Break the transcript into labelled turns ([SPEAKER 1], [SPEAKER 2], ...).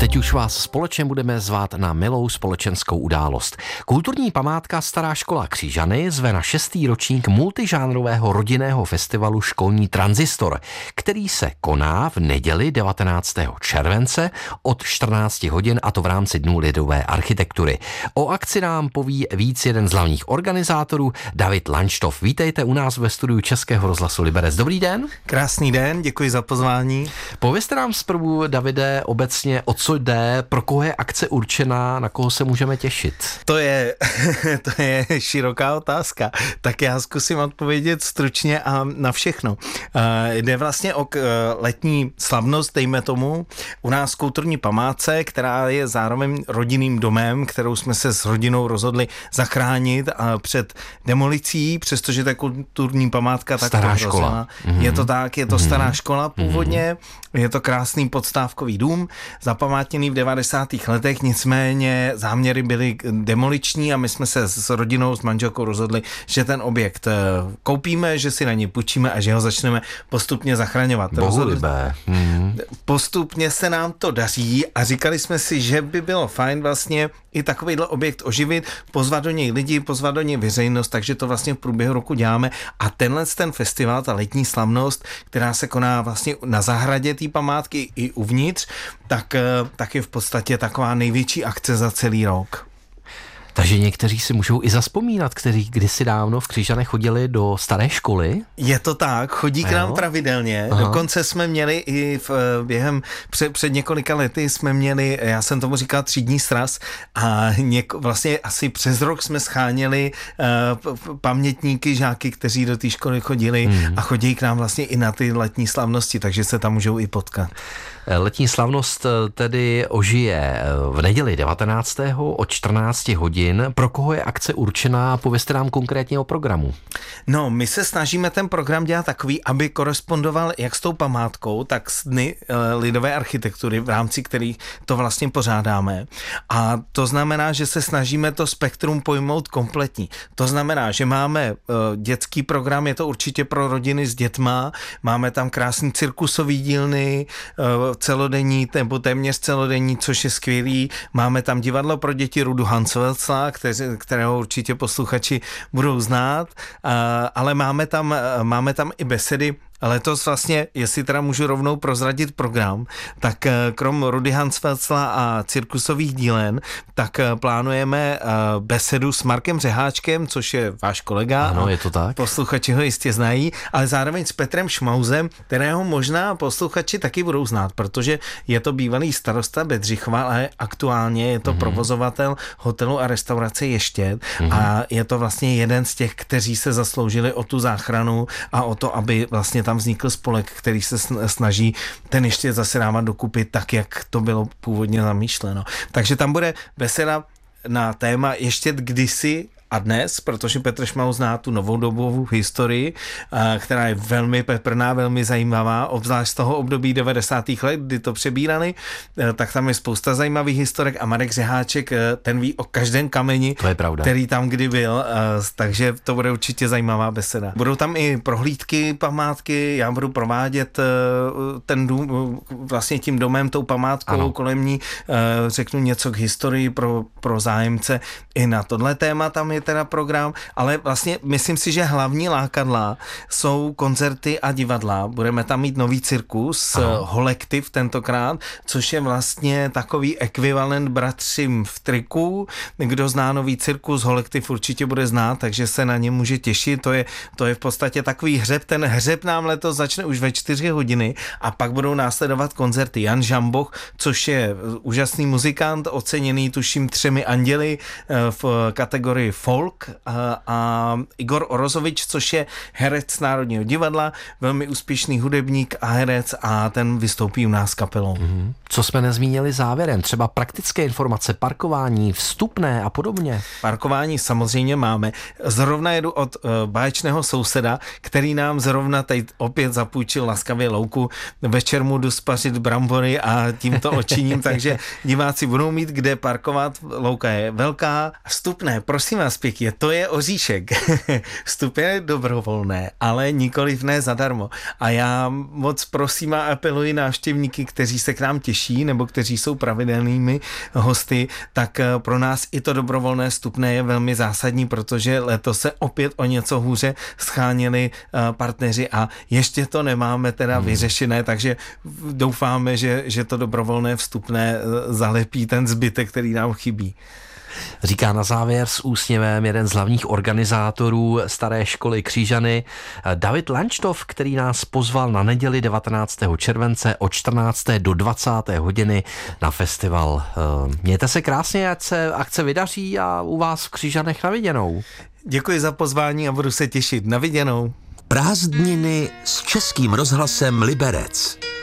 [SPEAKER 1] teď už vás společně budeme zvát na milou společenskou událost. Kulturní památka Stará škola Křižany zve na 6. ročník multižánrového rodinného festivalu Školní tranzistor, který se koná v neděli 19. července od 14 hodin, a to v rámci Dnů lidové architektury. O akci nám poví víc jeden z hlavních organizátorů, David Lanštov. Vítejte u nás ve studiu Českého rozhlasu Liberec. Dobrý den.
[SPEAKER 2] Krásný den, děkuji za pozvání.
[SPEAKER 1] Povězte nám zprvu, Davide, obecně o co jde, pro koho je akce určená, na koho se můžeme těšit?
[SPEAKER 2] To je široká otázka, tak já zkusím odpovědět stručně a na všechno. Jde vlastně o letní slavnost, dejme tomu, u nás kulturní památce, která je zároveň rodinným domem, kterou jsme se s rodinou rozhodli zachránit před demolicí, přestože ta kulturní památka tak
[SPEAKER 1] Stará škola.
[SPEAKER 2] Je to tak, je to stará škola původně, je to krásný podstávkový dům, zapamátněný v 90. letech, nicméně záměry byly demoliční a my jsme se s rodinou, s manželkou rozhodli, že ten objekt koupíme, že si na něj půjčíme a že ho začneme postupně zachraňovat.
[SPEAKER 1] Bohulibé.
[SPEAKER 2] Postupně se nám to daří a říkali jsme si, že by bylo fajn vlastně i takovýhle objekt oživit, pozvat do něj lidi, pozvat do něj veřejnost, takže to vlastně v průběhu roku děláme a ten festival, ta letní slavnost, která se koná vlastně na zahradě té památky i uvnitř, tak je v podstatě taková největší akce za celý rok.
[SPEAKER 1] Takže někteří si můžou i zazpomínat, kteří kdysi dávno v Křižanech chodili do staré školy.
[SPEAKER 2] Je to tak, chodí k nám pravidelně. Aha. Dokonce jsme měli i během před několika lety jsme měli, já jsem tomu říkal, třídní sraz a vlastně asi přes rok jsme scháněli pamětníky, žáky, kteří do té školy chodili a chodí k nám vlastně i na ty letní slavnosti, takže se tam můžou i potkat.
[SPEAKER 1] Letní slavnost tedy ožije v neděli 19. od 14 hodin. Pro koho je akce určená? Povězte nám konkrétně o programu.
[SPEAKER 2] No, my se snažíme ten program dělat takový, aby korespondoval jak s tou památkou, tak s Dny lidové architektury, v rámci kterých to vlastně pořádáme. A to znamená, že se snažíme to spektrum pojmout kompletní. To znamená, že máme dětský program, je to určitě pro rodiny s dětma, máme tam krásný cirkusový dílny, celodenní, nebo téměř celodenní, což je skvělý. Máme tam divadlo pro děti Rudu Hanswelzla, kterého určitě posluchači budou znát, ale máme tam i besedy. Letos vlastně, jestli teda můžu rovnou prozradit program, tak krom Rudy Hanswelzla a cirkusových dílen, tak plánujeme besedu s Markem Řeháčkem, což je váš kolega.
[SPEAKER 1] Ano, je to tak.
[SPEAKER 2] Posluchači ho jistě znají, ale zároveň s Petrem Šmauzem, kterého možná posluchači taky budou znát, protože je to bývalý starosta Bedřichova, ale aktuálně je to provozovatel hotelu a restaurace Ještěd a je to vlastně jeden z těch, kteří se zasloužili o tu záchranu a o to, aby vlastně tam vznikl spolek, který se snaží ten ještě zase dávat dokupy tak, jak to bylo původně zamýšleno. Takže tam bude beseda na téma ještě kdysi a dnes, protože Petr Šmaus zná tu novou dobovou historii, která je velmi peprná, velmi zajímavá, obzvlášť z toho období 90. let, kdy to přebírali, tak tam je spousta zajímavých historek a Marek Řeháček, ten ví o každém kameni, který tam kdy byl, takže to bude určitě zajímavá beseda. Budou tam i prohlídky památky, já budu provádět ten dům, vlastně tím domem, tou památkou kolem ní, řeknu něco k historii pro zájemce i na tohle téma, tam je teda program, ale vlastně myslím si, že hlavní lákadla jsou koncerty a divadla. Budeme tam mít nový cirkus, Holektiv tentokrát, což je vlastně takový ekvivalent Bratřím v triku. Kdo zná nový cirkus, Holektiv určitě bude znát, takže se na ně může těšit. To je v podstatě takový hřeb. Ten hřeb nám letos začne už ve 4 hodiny a pak budou následovat koncerty. Jan Žamboch, což je úžasný muzikant, oceněný tuším 3 anděli v kategorii folk, a Igor Orozovič, což je herec Národního divadla, velmi úspěšný hudebník a herec a ten vystoupí u nás kapelou.
[SPEAKER 1] Co jsme nezmínili závěrem? Třeba praktické informace, parkování, vstupné a podobně?
[SPEAKER 2] Parkování samozřejmě máme. Zrovna jedu od báječného souseda, který nám zrovna teď opět zapůjčil laskavě louku. Večer mu jdu spařit brambory a tímto očiním, takže diváci budou mít kde parkovat. Louka je velká. Vstupné, prosím vás, pěkně, to je oříšek. Vstup je dobrovolné, ale nikoliv ne zadarmo. A já moc prosím a apeluji návštěvníky, kteří se k nám těší nebo kteří jsou pravidelnými hosty, tak pro nás i to dobrovolné vstupné je velmi zásadní, protože letos se opět o něco hůře scháněli partneři a ještě to nemáme teda vyřešené, takže doufáme, že to dobrovolné vstupné zalepí ten zbytek, který nám chybí.
[SPEAKER 1] Říká na závěr s úsměvem jeden z hlavních organizátorů Staré školy Křížany, David Lanštov, který nás pozval na neděli 19. července od 14. do 20. hodiny na festival. Mějte se krásně, ať se akce vydaří a u vás v Křížanech na viděnou.
[SPEAKER 2] Děkuji za pozvání a budu se těšit. Na viděnou.
[SPEAKER 3] Prázdniny s Českým rozhlasem Liberec.